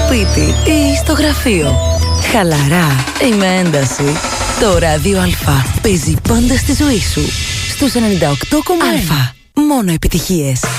σπίτι ή στο γραφείο. Χαλαρά ή με ένταση. Το Ράδιο Α παίζει πάντα στη ζωή σου. Στους 98,1. Μόνο επιτυχίες.